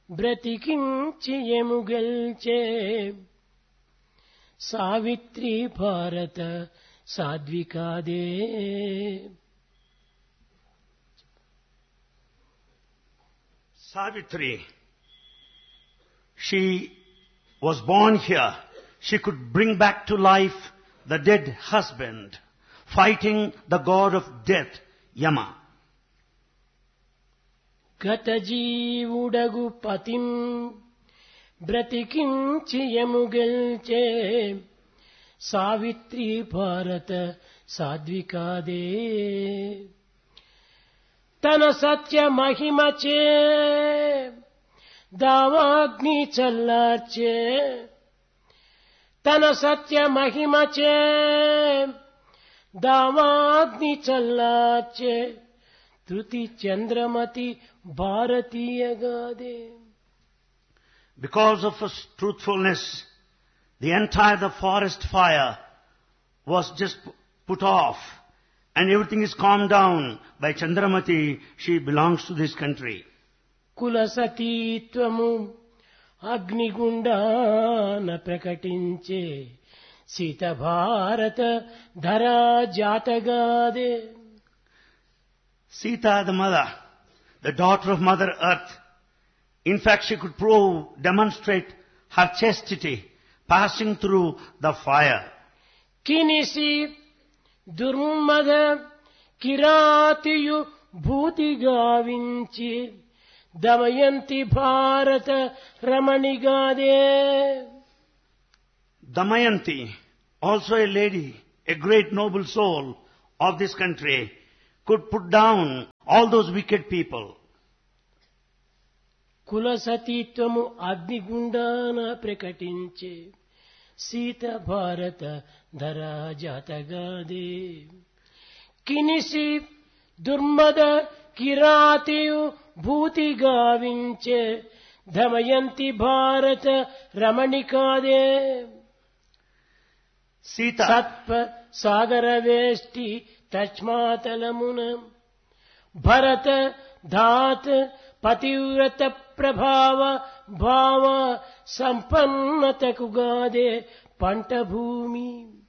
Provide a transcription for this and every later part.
బ్రతికించి ఎముగల్చే సావిత్రి భారత సాధ్వికాదే. Savitri, she was born here. She could bring back to life the dead husband, fighting the god of death, Yama. గత జీవుడగు పతిం బ్రతికించి ఎముగల్చే సావిత్రి భారత సాధ్వికాదే. తన సత్య మహిమచే దావాగ్ని చల్లార్చే, తన సత్య మహిమచే దావాగ్ని చల్లార్చే Tritiya Chandramati భారతీయగాదే. Because of her truthfulness, the forest fire was just put off, and everything is calmed down by Chandramati. She belongs to this country. కులసతీత్వము అగ్నిగుండాన ప్రకటించే సీత భారత ధరా జాతగాదే. Sita, the mother, the daughter of Mother Earth, in fact she could demonstrate her chastity passing through the fire. కినిసి దుర్మద కిరాతియు భూతి గావించి దమయంతి భారత రమణిగాదే. Damayanti, also a lady, a great noble soul of this country, could put down all those wicked people. కులసతీత్వము అగ్నిగుండాన ప్రకటించే సీత భారత ధరా జాతగాదే. కినిసి దుర్మద కిరాతియు భూతి గావించే దమయంతి భారత రమణికాదే. Sita, సత్ప సాగర వేష్టి తస్మాతలమున భరత ధాత పతివ్రత ప్రభావ భావ సంపన్నతకు గాదే పంట భూమి.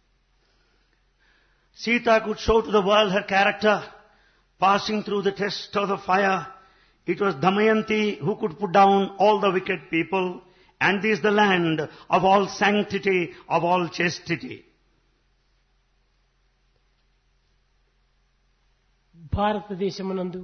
Sita could show to the world her character, passing through the test of the fire. It was Damayanti who could put down all the wicked people, and this is the land of all sanctity, of all chastity. భారతదేశమునందు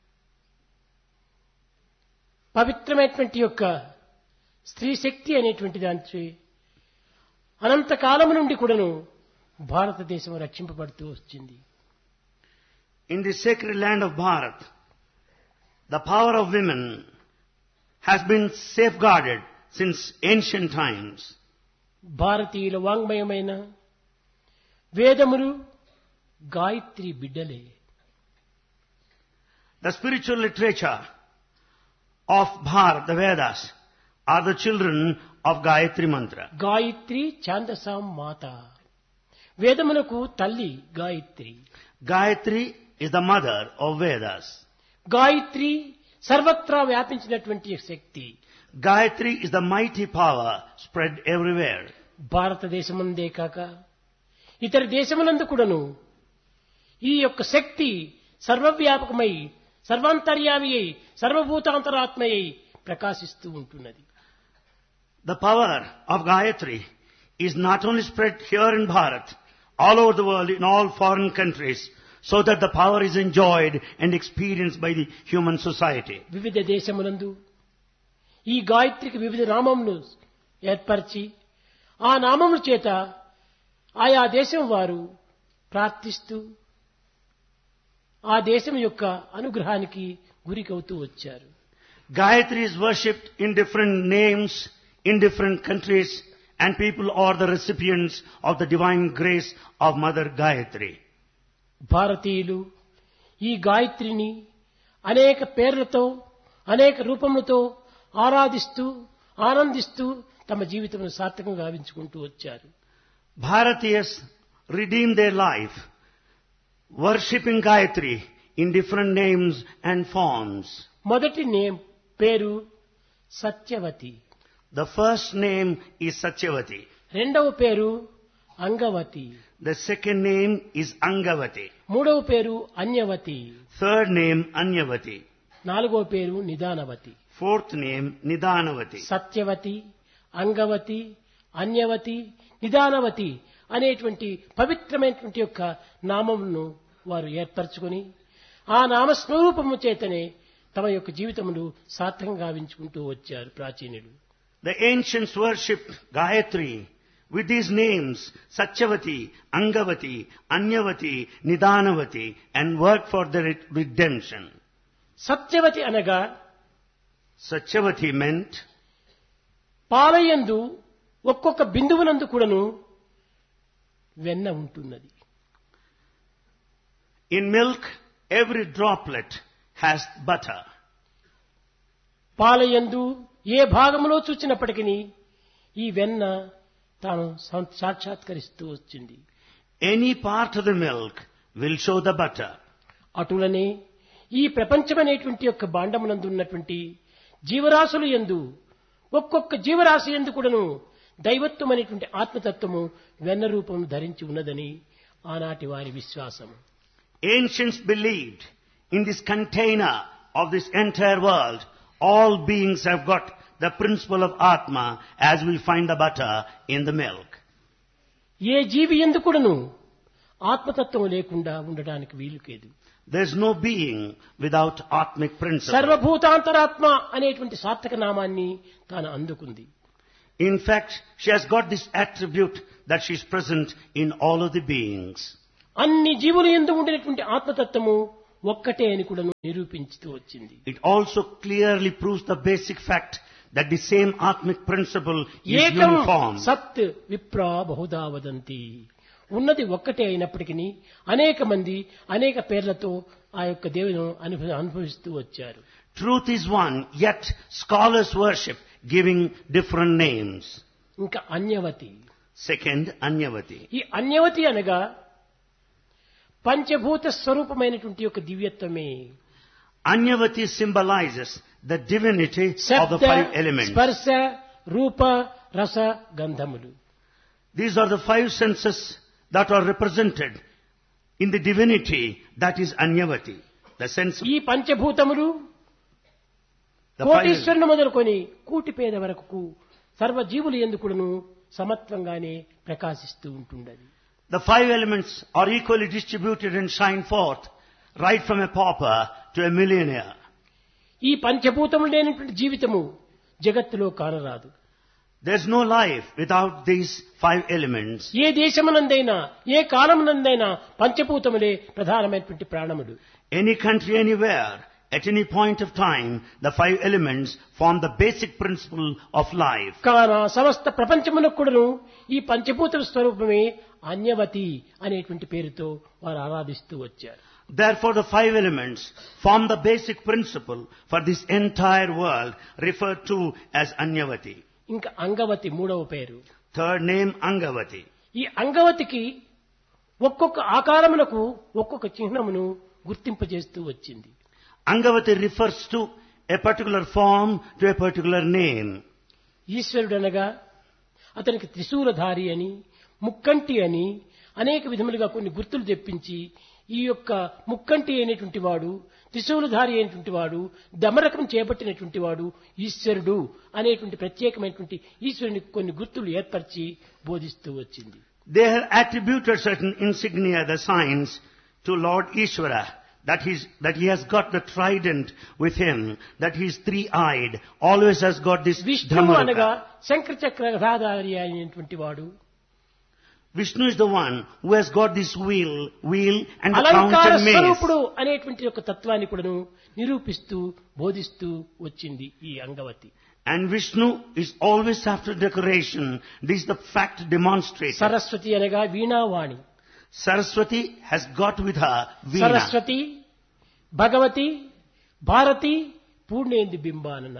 పవిత్రమైనటువంటి యొక్క స్త్రీ శక్తి అనేటువంటి దాంతో అనంత కాలము నుండి కూడాను భారతదేశం రక్షింపబడుతూ వచ్చింది. In the sacred land of Bharat, the power of women has been safeguarded since ancient times. భారతీయుల వాంగ్మయమైన వేదములు గాయత్రి బిడ్డలే. The spiritual literature of Bharat, the Vedas, are the children of Gayatri Mantra. Gayatri ఛాందసాం మాత, వేదములకు తల్లి Gayatri. Gayatri is the mother of Vedas. Gayatri సర్వత్రా వ్యాపించినటువంటి శక్తి. Gayatri is the mighty power spread everywhere. భారతదేశముందే కాక ఇతర దేశములందు కూడాను ఈ యొక్క శక్తి సర్వవ్యాపకమై సర్వాంతర్యామి అయి సర్వభూతాంతరాత్మయై ప్రకాశిస్తూ ఉంటున్నది. The power of Gayatri is not only spread here in Bharat, all over the world, in all foreign countries, so that the power is enjoyed and experienced by the human society. వివిధ దేశములందు ఈ గాయత్రికి వివిధ నామములు ఏర్పరిచి ఆ నామముల చేత ఆయా దేశం వారు ప్రార్థిస్తూ ఆ దేశం యొక్క అనుగ్రహానికి గురికవుతూ వచ్చారు. Gayatri is worshipped in different names, in different countries, and people are the recipients of the divine grace of Mother Gayatri. భారతీయులు ఈ గాయత్రిని అనేక పేర్లతో అనేక రూపములతో ఆరాధిస్తూ ఆనందిస్తూ తమ జీవితమును సార్థకంగా గావించుకుంటూ వచ్చారు. Bharatiyas redeemed their life worshipping Gayatri in different names and forms. మొదటి పేరు Satyavathi. The first name is Satyavati. రెండవ పేరు Angavati. The second name is Angavati. మూడవ పేరు అన్యవతి. Third name Anyavati. నాలుగవ పేరు నిదానవతి. Fourth name Nidanavati. Satyavathi, Angavati, అన్యవతి, నిదానవతి అనేటువంటి పవిత్రమైనటువంటి యొక్క నామమును వారు ఏర్పరచుకొని ఆ నామస్వరూపము చేతనే తమ యొక్క జీవితమును సార్థకంగా గావించుకుంటూ వచ్చారు ప్రాచీనులు. The ancients worshipped Gayatri with these names Satyavati, Angavati, Anyavati, Nidanavati and worked for their redemption. Satyavathi అనగా Satyavati meant పాలయందు ఒక్కొక్క బిందువునందు కూడాను వెన్న ఉంటున్నది. in milk every droplet has butter. పాలయందు ఏ భాగములో చూచినప్పటికీ ఈ వెన్న తాను సాక్షాత్కరిస్తూ వచ్చింది. Any part of the milk will show the butter. అటులనే ఈ ప్రపంచమనేటువంటి యొక్క భాండమునందు ఉన్నటువంటి జీవరాశులు యందు ఒక్కొక్క జీవరాశి యందు కూడాను దైవత్వం అనేటువంటి ఆత్మతత్వము వెన్న రూపం ధరించి ఉన్నదని ఆనాటి వారి విశ్వాసం. Ancients believed in this container of this entire world, all beings have got the principle of Atma as we find the butter in the milk. ఏ జీవి యందు కూడాను ఆత్మతత్వం లేకుండా ఉండడానికి వీలు లేదు. There is no being without Atmic principle. సర్వభూతాంతరాత్మ అనేటువంటి సార్థక నామాన్ని తాను అందుకుంది. In fact, she has got this attribute that she is present in all of the beings. అన్ని జీవుల యందు ఉండినటువంటి ఆత్మతత్వము ఒక్కటే అని కూడా నిరూపించుతూ వచ్చింది. It also clearly proves the basic fact that the same Atmic principle is ఏకం uniform. సత్ విప్రా బహుదా వదంతి. ఉన్నది ఒక్కటే అయినప్పటికీ అనేక మంది అనేక పేర్లతో ఆ యొక్క దేవుని అనుభవిస్తూ వచ్చారు. Truth is one, yet scholars worship giving different names. ఇంకా అన్యవతి. Second, Anyavati. ఈ అన్యవతి అనగా పంచభూత స్వరూపమైనటువంటి యొక్క దివ్యత్వమే. Anyavati symbolizes the divinity of the శబ్ద, five elements. స్పర్శ, రూప, రస, గంధములు. These are the five senses that are represented in the divinity that is Anyavati. The sense of ఈ పంచభూతములు the five కోటీశ్వరుని మొదలుకొని కూటి పేద వరకు సర్వజీవులు ఎందుకును సమత్వంగానే ప్రకాశిస్తూ ఉంటుండది. The five elements are equally distributed and shine forth, right from a pauper to a millionaire. ఈ పంచభూతములు లేనటువంటి జీవితము జగత్తులో కానరాదు. There's no life without these five elements. ఏ దేశమునందైనా ఏ కాలమునందైనా పంచభూతములే ప్రధానమైనటువంటి ప్రాణములు. Any country, anywhere, at any point of time, the five elements form the basic principle of life. కాన సమస్త ప్రపంచమునకు కూడాను ఈ పంచభూత స్వరూపమే అన్యవతి అనేటువంటి పేరుతో వారు ఆరాధిస్తూ వచ్చారు. Therefore, the five elements form the basic principle for this entire world, referred to as Anyavati. ఇంకా అంగవతి మూడవ పేరు. Third name, Angavati. ఈ అంగవతికి ఒక్కొక్క ఆకారమునకు ఒక్కొక్క చిహ్నమును గుర్తింపజేస్తూ వచ్చింది. Angavati refers to a particular form, to a particular name. ఈశ్వరుడు అనగా అతనికి త్రిశూలధారి అని, ముక్కంటి అని అనేక విధములుగా కొన్ని గుర్తులు తెప్పించి ఈ యొక్క ముక్కంటి అయినటువంటి వాడు, త్రిశూలధారి అయినటువంటి వాడు, దమరకం చేపట్టినటువంటి వాడు ఈశ్వరుడు అనేటువంటి ప్రత్యేకమైనటువంటి ఈశ్వరునికి కొన్ని గుర్తులు ఏర్పరిచి బోధిస్తూ వచ్చింది. They have attributed certain insignia, the signs, to Lord Ishvara, that he has got the trident with him, that he is three-eyed, always has got this విష్ణువు అనగా Dhammaraka. శంకర చక్రధారి అయినటువంటి వాడు, Vishnu is the one who has got this wheel and the అలంకార crown and mace. స్వరూపుడు అనేటువంటి యొక్క తత్వాన్ని కూడాను నిరూపిస్తూ బోధిస్తూ వచ్చింది ఈ Angavati. And Vishnu is always after decoration. This is the fact demonstrated. Saraswati అనగా Veenavani. Saraswati has got with her Veena. Saraswati, Bhagavati, Bharati, పూర్ణేంది బింబానన.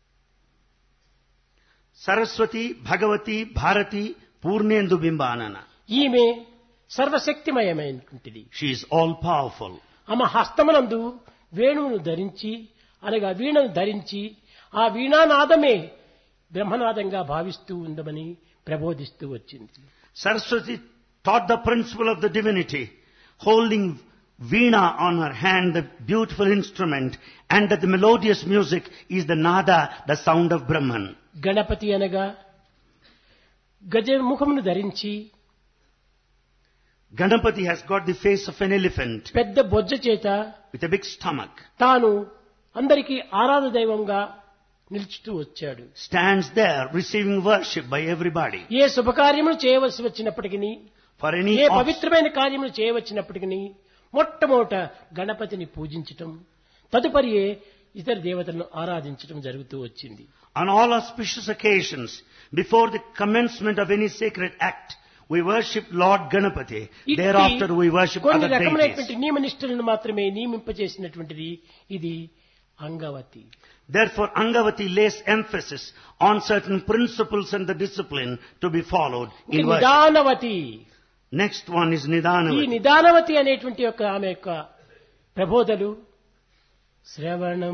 Saraswati, Bhagavati, Bharati, Purnendu Bimbanana. ఈమె సర్వశక్తిమయమైనటువంటిది. She is all powerful. ఆమె హస్తమునందు వేణువును ధరించి అనగా వీణను ధరించి ఆ వీణానాదమే బ్రహ్మనాదంగా భావిస్తూ ఉందమని ప్రబోధిస్తూ వచ్చింది. Saraswati taught the principle of the divinity, holding veena on her hand, the beautiful instrument, and that the melodious music is the nada, the sound of Brahman. Ganapati అనగా గజముఖమును ధరించి Ganapati has got the face of an elephant పెద్ద బొజ్జ చేత with a big stomach. తాను అందరికీ ఆరాధన దైవంగా నిలుచుతూ వచ్చాడు. Stands there receiving worship by everybody. ఏ శుభకార్యములు చేయవలసి వచ్చినప్పటికీ, For any ఏ పవిత్రమైన కార్యములు చేయవచ్చినప్పటికీ మొట్టమొదట గణపతిని పూజించటం, తదుపరి ఇతర దేవతలను ఆరాధించటం జరుగుతూ వచ్చింది. On all auspicious occasions, before the commencement of any sacred act, we worship Lord Ganapati. Thereafter we worship కొన్ని other రకమైనటువంటి deities. నియమనిష్టలను మాత్రమే నియమింపజేసినటువంటిది ఇది Angavati. Therefore, Angavati lays emphasis on certain principles and the discipline to be followed in worship. నిదానవతి. Next one is ఈ Nidanavati. నిదానవతి అనేటువంటి ఆమె యొక్క ప్రబోధలు శ్రవణం,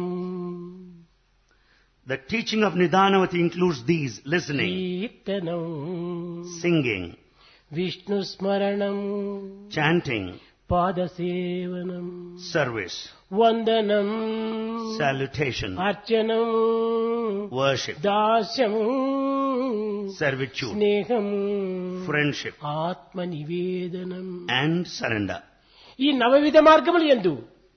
The teaching of Nidanavati includes these: listening, కీర్తనం, singing, విష్ణు స్మరణం, chanting, పాదసేవనం, service, వందనం, salutation, అర్చనం, worship, దాస్యం, servitude, స్నేహం, friendship, ఆత్మ నివేదనం. and surrender. ఈ నవవిధ మార్గములు యందు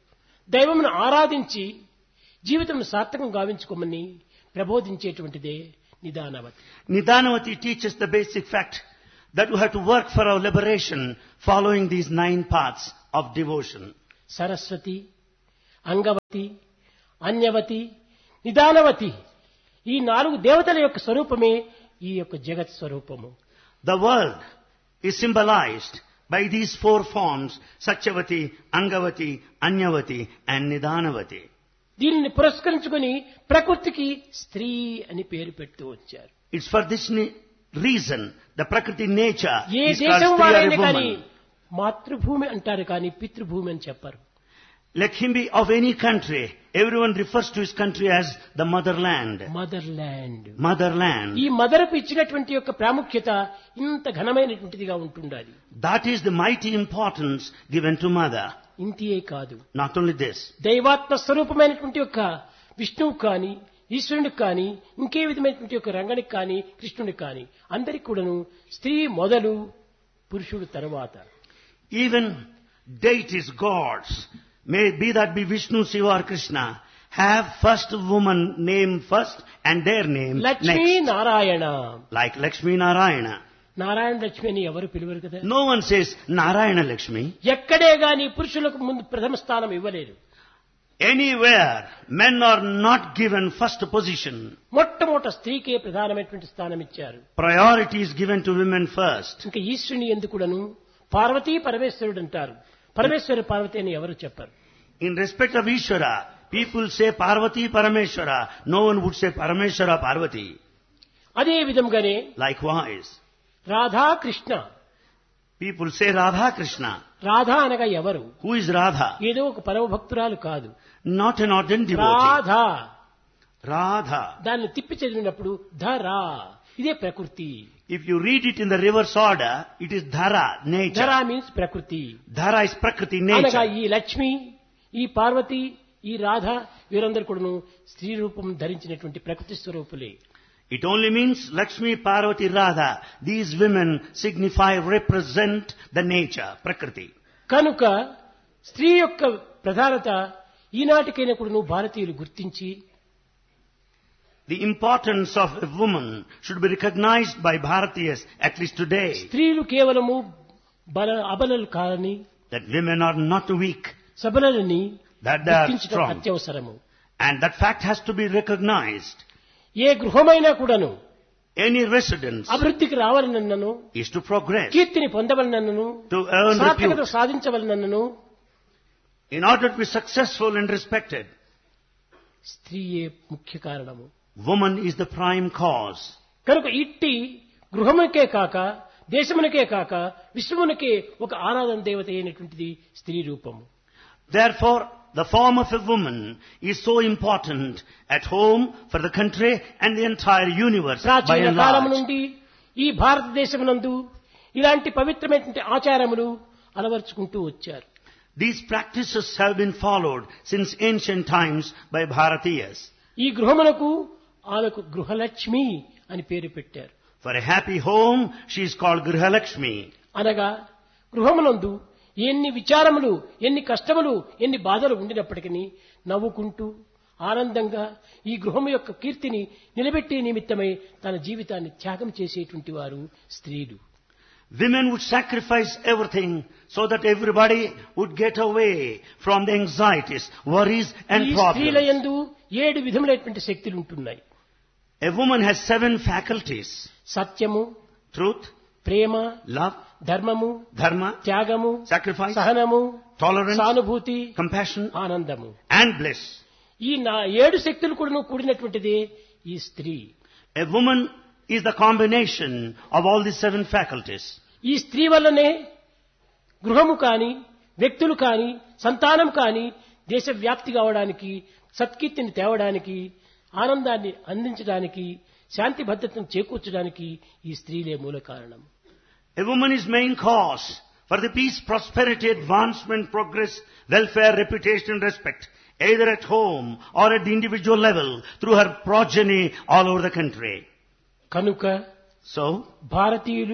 దైవమును ఆరాధించి జీవితం సార్థకం గావించుకోమని ప్రబోధించేటువంటిదే నిదానవతి. Nidanavati teaches the basic fact that we have to work for our liberation following these 9 paths of devotion. Saraswati, Angavati, అన్యవతి, నిదానవతి, ఈ 4 దేవతల యొక్క స్వరూపమే ఈ యొక్క జగత్ స్వరూపము. The world is symbolized by these 4 forms: Satyavati, Angavati, Anyavati and Nidanavati. దీనిని పురస్కరించుకొని ప్రకృతికి స్త్రీ అని పేరు పెడుతూ వచ్చారు. It's for this reason the Prakriti nature A is called దేశం Stri or వారైనా a కానీ woman. మాతృభూమి అంటారు కానీ పితృభూమి అని చెప్పరు. Let him be of any country, everyone refers to his country as the motherland. Mother land. Motherland. ఈ మదర్కు ఇచ్చినటువంటి యొక్క ప్రాముఖ్యత ఇంత ఘనమైనటువంటిదిగా ఉంటుండాలి. That is the mighty importance given to mother. ఇంతియే కాదు, Not only this, దైవాత్మ స్వరూపమైనటువంటి యొక్క విష్ణువు కానీ, ఈశ్వరునికి కానీ, ఇంకే విధమైనటువంటి యొక్క రంగనికి కానీ, కృష్ణునికి కానీ అందరికి కూడాను స్త్రీ మొదలు, పురుషుడు తరువాత. even deities, gods, may be that be Vishnu, Shiva or Krishna, have first woman name first and their name Lakshmi next. Narayana. Like Lakshmi Narayana. Narayana Lakshmi అని ఎవరు పిలువరు కదా. No one says Narayana Lakshmi. ఎక్కడే గాని పురుషులకు ముందు ప్రథమ స్థానం ఇవ్వలేరు. Anywhere, men are not given first position. మొట్టమొదట స్త్రీకే ప్రధానమైనటువంటి స్థానం ఇచ్చారు. Priority is given to women first. ఇంకా ఈశ్వరుని ఎందుకుడను పార్వతీ పరమేశ్వరుడు అంటారు. పరమేశ్వర పార్వతి అని ఎవరు చెప్పరు. In respect of Ishvara, people say Parvati Parameshwara. No one would say Parameshwara Parvati. అదే విధంగానే Likewise, Radha Krishna. people say Radha Krishna. Radha అనగా ఎవరు? Who is Radha? ఏదో ఒక పరమ భక్తురాలు కాదు. Not an ordinary devotee. Radha. Radha. దాన్ని తిప్పి చదివినప్పుడు ధరా, ఇదే ప్రకృతి. If you read it in the reverse order, it is Dhara, nature. ధరా means ప్రకృతి. Dhara is Prakriti, అనగా nature. ఈ లక్ష్మి, ఈ పార్వతి, ఈ రాధ వీరందరూ కూడాను స్త్రీ రూపం ధరించినటువంటి ప్రకృతి స్వరూపులే. It only means Lakshmi, Parvati, Radha. These women signify, represent the nature, Prakriti. కనుక స్త్రీ యొక్క ప్రధానత ఈనాటికైనా కూడాను భారతీయులు గుర్తించి The importance of a woman should be recognized by Bharatiyas, at least today. స్త్రీలు కేవలము అబలలు కాదని, That women are not weak, సబలని that they are గుర్తించడం strong. అత్యవసరము. And that fact has to be recognized. ఏ గృహమైనా కూడాను Any residence అభివృద్ధికి రావాలనన్నను, is to progress, కీర్తిని పొందవలనన్నను, to earn సార్థకత repute, సాధించవలనన్నను in order to be successful and respected. స్త్రీయే ముఖ్య కారణము. Woman is the prime cause. కనుక ఇట్టి గృహమునకే కాక, దేశమునకే కాక, విశ్వమునకే ఒక ఆరాధన దేవత అయినటువంటిది స్త్రీ రూపము. Therefore, the form of a woman is so important at home, for the country and the entire universe by ప్రాచీన and కాలం large. నుండి ఈ భారతదేశమునందు ఇలాంటి పవిత్రమైనటువంటి ఆచారములు అలవర్చుకుంటూ వచ్చారు. These practices have been followed since ancient times by Bharatiyas. ఈ గృహమునకు ఆమెకు గృహలక్ష్మి అని పేరు పెట్టారు. For a happy home, she is called Grihalakshmi. అనగా గృహమునందు ఎన్ని విచారములు, ఎన్ని కష్టములు, ఎన్ని బాధలు ఉండినప్పటికీ నవ్వుకుంటూ ఆనందంగా ఈ గృహము యొక్క కీర్తిని నిలబెట్టే నిమిత్తమై తన జీవితాన్ని త్యాగం చేసేటువంటి వారు స్త్రీలు. Women would sacrifice everything so that everybody would get away from the anxieties, worries and ఈ స్త్రీల problems. యందు 7 విధములైనటువంటి శక్తులు ఉంటున్నాయి. A woman has 7 faculties: సత్యము, truth, ప్రేమ, love, ధర్మము, dharma, త్యాగము, sacrifice, సహనము, tolerance, సానుభూతి, compassion ఆనందము. and bliss. ఈ 7 శక్తులు కూడా కూడినటువంటిదే ఈ స్త్రీ. A woman is the combination of all these 7 faculties. ఈ స్త్రీ వల్లనే గృహము కాని, వ్యక్తులు కాని, సంతానం కాని దేశవ్యాప్తి కావడానికి, సత్కీర్తిని తేవడానికి, ఆనందాన్ని అందించడానికి, శాంతి భద్రతను చేకూర్చడానికి ఈ స్త్రీలే మూల కారణం. A woman is main cause for the peace, prosperity, advancement, progress, welfare, reputation and respect, either at home or at the individual level, through her progeny all over the country. కనుక So, భారతీయులు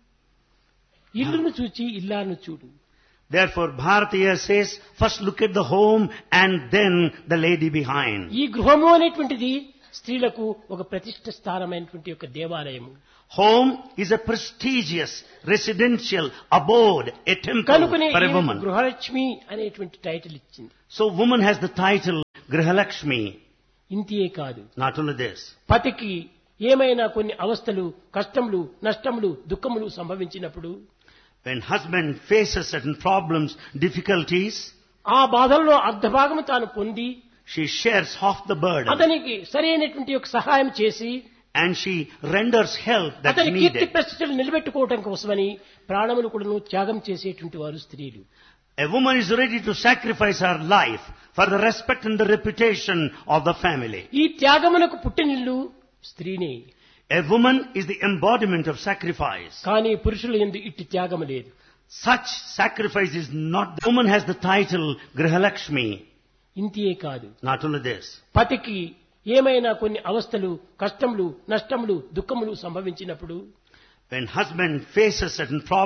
ఇల్లును చూచి ఇల్లాను చూడు. therefore, Bharatiya says, first look at the home and then the lady behind. ఈ గృహము అనేటువంటిది స్త్రీలకు ఒక ప్రతిష్ఠ స్థానమైనటువంటి ఒక దేవాలయము. Home is a prestigious residential abode, a temple కనుకనే for a ఈమెకు woman. గృహలక్ష్మి అనేటువంటి టైటిల్ ఇచ్చింది. So, woman has the title Grihalakshmi. ఇంతియే కాదు, Not only this. పతికి ఏమైనా కొన్ని అవస్థలు, కష్టములు, నష్టములు, దుఃఖములు సంభవించినప్పుడు When husband faces certain problems, difficulties, ఆ బాధల్లో అర్ధభాగము తాను పొంది she shares half the burden అతనికి సరైనటువంటి ఒక సహాయం చేసి and she renders help that's అతని కీర్తి needed. ప్రతిష్టలు నిలబెట్టుకోవటం కోసమని ప్రాణములు కూడా త్యాగం చేసేటువంటి వారు స్త్రీలు. A woman is ready to sacrifice her life for the respect and the reputation of the family. ఈ త్యాగమునకు పుట్టినిల్లు స్త్రీనే. A woman is the embodiment of sacrifice. కానీ పురుషుల యందు ఇట్టి త్యాగము లేదు. Such sacrifice is not. The woman has the title Grihalakshmi. ఇంతియే కాదు, Not only this. పతికి ఏమైనా కొన్ని అవస్థలు, కష్టములు, నష్టములు, దుఃఖములు సంభవించినప్పుడు When husband faces certain problems,